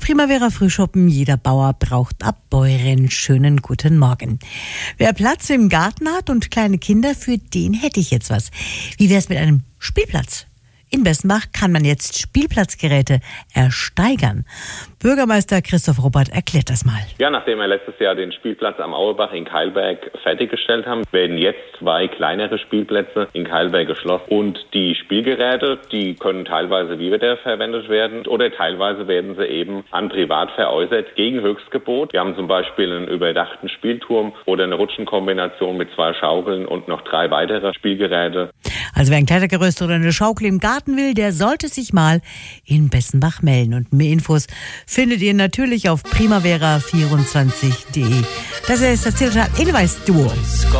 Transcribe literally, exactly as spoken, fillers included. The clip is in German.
Primavera Frühschoppen, jeder Bauer braucht Abbäuerin. Schönen guten Morgen. Wer Platz im Garten hat und kleine Kinder, für den hätte ich jetzt was. Wie wär's mit einem Spielplatz? In Bessenbach kann man jetzt Spielplatzgeräte ersteigern. Bürgermeister Christoph Ruppert erklärt das mal. Ja, nachdem wir letztes Jahr den Spielplatz am Auebach in Keilberg fertiggestellt haben, werden jetzt zwei kleinere Spielplätze in Keilberg geschlossen. Und die Spielgeräte, die können teilweise wiederverwendet werden oder teilweise werden sie eben an Privat veräußert gegen Höchstgebot. Wir haben zum Beispiel einen überdachten Spielturm oder eine Rutschenkombination mit zwei Schaukeln und noch drei weitere Spielgeräte. Also wer ein Klettergerüst oder eine Schaukel im Garten will, der sollte sich mal in Bessenbach melden. Und mehr Infos findet ihr natürlich auf primavera vierundzwanzig punkt de. Das ist das Zillertal Hinweis-Duo.